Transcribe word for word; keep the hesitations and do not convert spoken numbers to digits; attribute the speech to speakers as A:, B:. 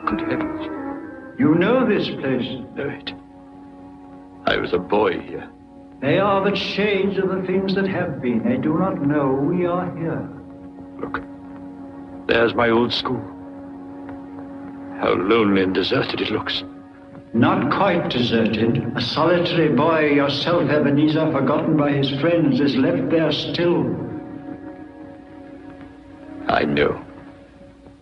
A: Good heavens.
B: You know this place?
A: Know it. I was a boy here.
B: They are but shades of the things that have been. They do not know we are here.
A: Look, there's my old school. How lonely and deserted it looks.
B: Not quite deserted. A solitary boy, yourself, Ebenezer, forgotten by his friends, is left there still.
A: I know.